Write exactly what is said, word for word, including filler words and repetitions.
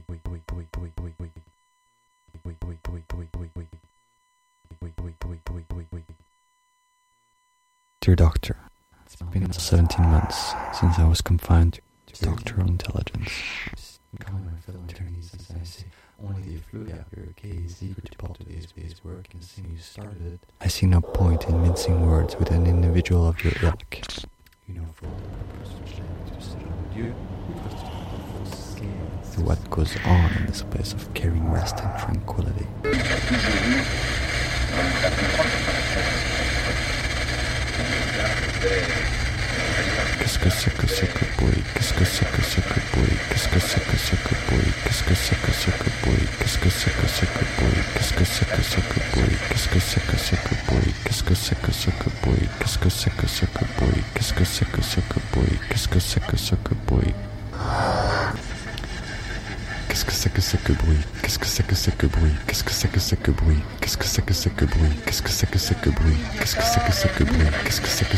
Dear Doctor, it's been seventeen months since I was confined to doctoral intelligence. Calm my fellow attorneys as I say, only the fluid out your case eager to part today's day's work and seeing you started it. I see no point in mincing words with an individual of your ilk. You know, for all the purpose of planning to sit down with you, because to have the full scale To what goes on in this place of caring rest and tranquility. Qu'est-ce que c'est que ce que bruit? Qu'est-ce que c'est que ce que bruit? Qu'est-ce que c'est que ce que bruit? Qu'est-ce que c'est que ce que bruit? Qu'est-ce que c'est que ce que bruit? Qu'est-ce que c'est que ce que bruit? Qu'est-ce que c'est que ce que bruit? Qu'est-ce que c'est que ce que bruit? Qu'est-ce que c'est que ce que bruit? Qu'est-ce que c'est que ce que bruit? Qu'est-ce que c'est que ce que bruit? Qu'est-ce que c'est que ce que bruit? Qu'est-ce que c'est que ce que bruit? Qu'est-ce que c'est que ce que bruit? Qu'est-ce que c'est que ce que bruit? Qu'est-ce que c'est que ce que bruit? Qu'est-ce que c'est que ce que bruit? Qu'est-ce que c'est que